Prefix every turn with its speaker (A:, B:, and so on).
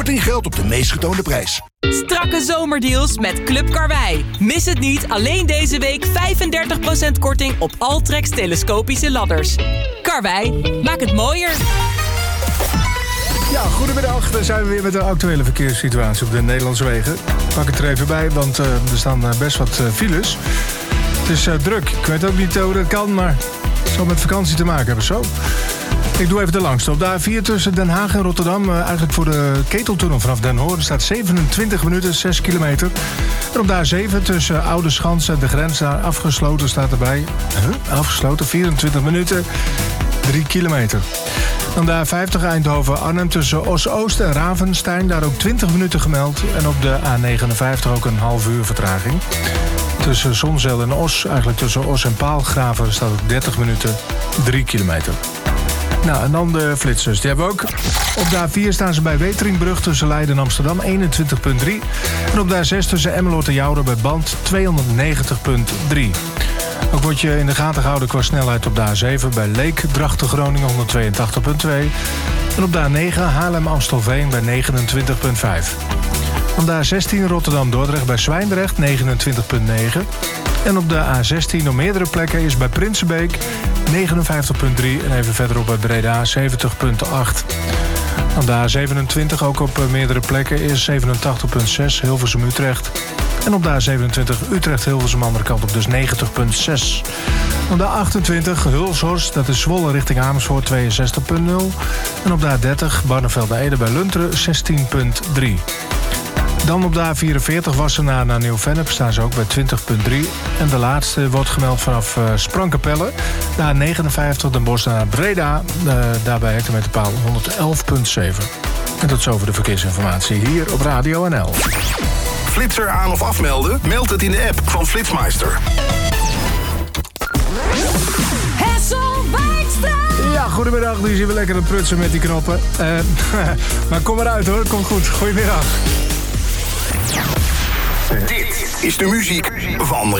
A: Korting geldt op de meest getoonde prijs.
B: Strakke zomerdeals met Club Karwei. Mis het niet, alleen deze week 35% korting op Altrex telescopische ladders. Karwei, maak het mooier.
C: Ja, goedemiddag. Dan zijn we weer met de actuele verkeerssituatie op de Nederlandse wegen. Ik pak het er even bij, want er staan best wat files. Het is druk. Ik weet ook niet hoe dat kan, maar het zal met vakantie te maken hebben zo. Ik doe even de langste. Op de A4 tussen Den Haag en Rotterdam, eigenlijk voor de Keteltunnel vanaf Den Hoorn, staat 27 minuten, 6 kilometer. En op de A7 tussen Oude Schans en de grens, daar afgesloten staat erbij. Afgesloten, 24 minuten, 3 kilometer. Dan de A50 Eindhoven-Arnhem tussen Os-Oost en Ravenstein, daar ook 20 minuten gemeld. En op de A59 ook een half uur vertraging. Tussen Zonzeel en Os, eigenlijk tussen Os en Paalgraven, staat ook 30 minuten, 3 kilometer. Nou, en dan de flitsers. Die hebben we ook. Op de A4 staan ze bij Weteringbrug tussen Leiden en Amsterdam, 21,3. En op de A6 tussen Emmeloord en Joure bij Band, 290,3. Ook wordt je in de gaten gehouden qua snelheid op de A7 bij Leek, Drachten, Groningen, 182,2. En op de A9 Haarlem-Amstelveen bij 29,5. Op de A16 Rotterdam-Dordrecht bij Zwijndrecht, 29,9. En op de A16 op meerdere plekken is bij Prinsenbeek 59,3. En even verderop bij Breda 70,8. Op de A27 ook op meerdere plekken is 87,6 Hilversum-Utrecht. En op de A27 Utrecht-Hilversum andere kant op dus 90,6. Op de A28 Hulshorst, dat is Zwolle richting Amersfoort 62,0. En op de A30 Barneveld-Ede bij Lunteren 16,3. Dan op de A44 Wassenaar naar Nieuw-Vennep staan ze ook bij 20,3. En de laatste wordt gemeld vanaf Sprangkapelle. De A59 Den Bosch naar Breda, daarbij hectometerpaal 111,7. En tot zover de verkeersinformatie hier op Radio NL.
A: Flitser aan of afmelden? Meld het in de app van Flitsmeister.
C: Ja, goedemiddag. Nu zien we lekker aan het prutsen met die knoppen. Maar kom eruit hoor, het komt goed. Goedemiddag.
A: Dit is de muziek van